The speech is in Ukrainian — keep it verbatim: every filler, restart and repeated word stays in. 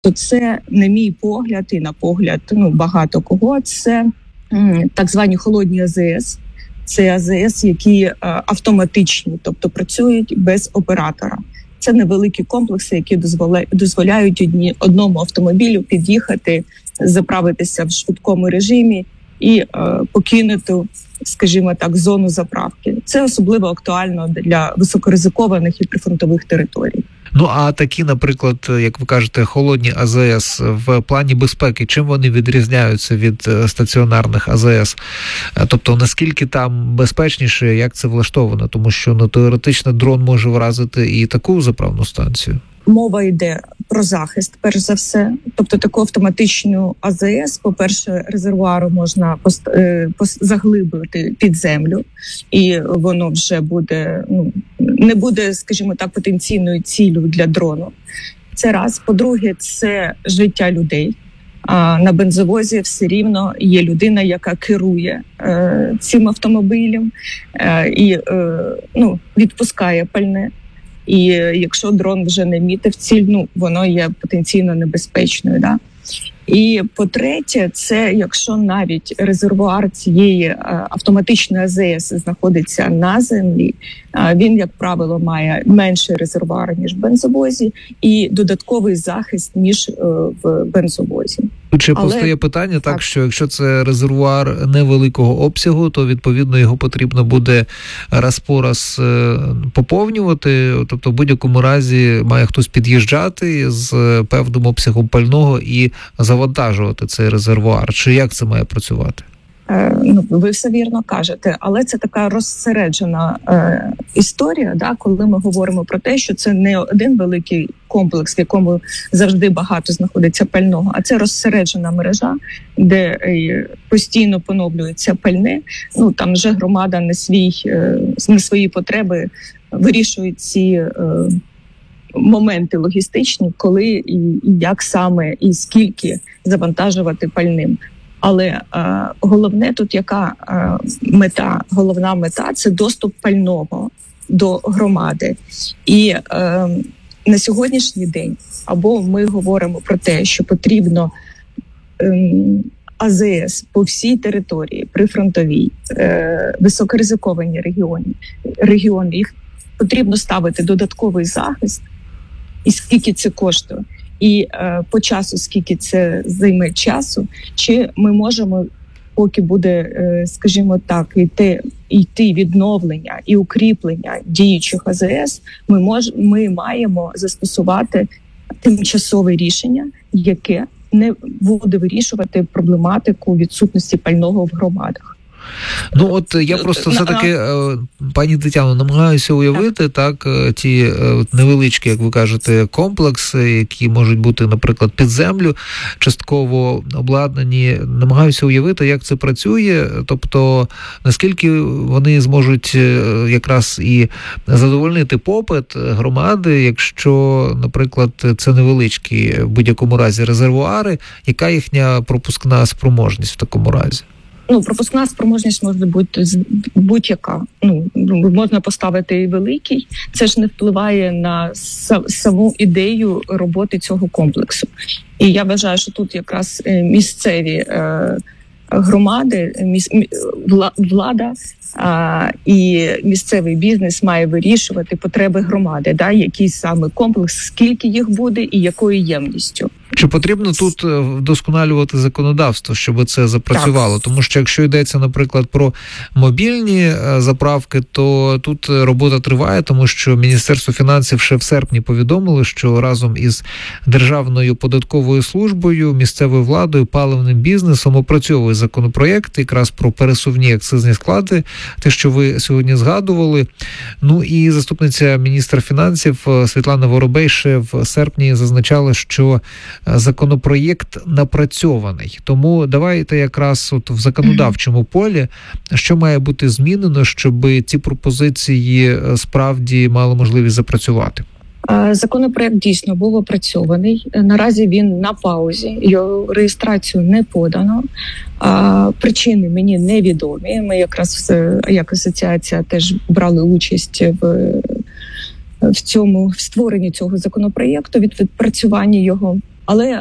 То це, на мій погляд, і на погляд ну, багато кого, це м, так звані холодні АЗС. Це АЗС, які е, автоматичні, тобто працюють без оператора. Це невеликі комплекси, які дозволяють, дозволяють одні, одному автомобілю під'їхати, заправитися в швидкому режимі і е, покинути, скажімо так, зону заправки. Це особливо актуально для високоризикованих і прифронтових територій. Ну, а такі, наприклад, як ви кажете, холодні АЗС в плані безпеки, чим вони відрізняються від стаціонарних АЗС? Тобто, наскільки там безпечніше, як це влаштовано? Тому що, ну, теоретично дрон може вразити і таку заправну станцію. Мова йде про захист, перш за все. Тобто таку автоматичну АЗС, по-перше, резервуару можна пост... заглибити під землю, і воно вже буде, ну, не буде, скажімо так, потенційною ціллю для дрону. Це раз. По-друге, це життя людей. А на бензовозі все рівно є людина, яка керує е, цим автомобілем е, і е, ну, відпускає пальне. І якщо дрон вже не мітив ціль, ну, воно є потенційно небезпечною. Да? І по-третє, це якщо навіть резервуар цієї автоматичної АЗС знаходиться на землі, він, як правило, має менший резервуар, ніж в бензовозі, і додатковий захист, ніж в бензовозі. Чи Але... постає питання, так, так, що якщо це резервуар невеликого обсягу, то, відповідно, його потрібно буде раз по раз поповнювати, тобто в будь-якому разі має хтось під'їжджати з певним обсягом пального і завантажувати цей резервуар. Чи як це має працювати? Ну, ви все вірно кажете, але це така розсереджена е, історія, да, коли ми говоримо про те, що це не один великий комплекс, в якому завжди багато знаходиться пального, а це розсереджена мережа, де е, постійно поновлюється пальне. Ну там вже громада на свій е, на свої потреби вирішує ці е, моменти логістичні, коли і, і як саме і скільки завантажувати пальним. Але е, головне тут яка е, мета, головна мета – це доступ пального до громади. І е, на сьогоднішній день або ми говоримо про те, що потрібно е, АЗС по всій території, прифронтовій, е, високоризиковані регіони, регіони, їх потрібно ставити додатковий захист, і скільки це коштує. І е, по часу, скільки це займе часу, чи ми можемо, поки буде, е, скажімо так, йти, йти відновлення і укріплення діючих АЗС, ми, мож, ми маємо застосувати тимчасове рішення, яке не буде вирішувати проблематику відсутності пального в громадах. Ну от я просто все-таки, пані Тетяно, намагаюся уявити так ті невеличкі, як ви кажете, комплекси, які можуть бути, наприклад, під землю, частково обладнані. Намагаюся уявити, як це працює, тобто наскільки вони зможуть якраз і задовольнити попит громади, якщо, наприклад, це невеличкі в будь-якому разі резервуари, яка їхня пропускна спроможність в такому разі? Ну, пропускна спроможність може бути будь-яка. Ну, можна поставити і великий. Це ж не впливає на саму ідею роботи цього комплексу. І я вважаю, що тут якраз місцеві е, громади, міс, влада а, і місцевий бізнес має вирішувати потреби громади, да, який саме комплекс, скільки їх буде і якою ємністю. Чи потрібно тут вдосконалювати законодавство, щоб це запрацювало? Так. Тому що якщо йдеться, наприклад, про мобільні заправки, то тут робота триває, тому що Міністерство фінансів ще в серпні повідомило, що разом із Державною податковою службою, місцевою владою, паливним бізнесом опрацьовує законопроєкт якраз про пересувні акцизні склади, те, що ви сьогодні згадували. Ну і заступниця міністра фінансів Світлана Воробей ще в серпні зазначала, що законопроєкт напрацьований. Тому давайте якраз от в законодавчому полі, що має бути змінено, щоб ці пропозиції справді мали можливість запрацювати. Законопроект дійсно був опрацьований. Наразі він на паузі, його реєстрацію не подано. Причини мені невідомі. Ми якраз як асоціація теж брали участь в, в цьому в створенні цього законопроекту, від відпрацювання його. Але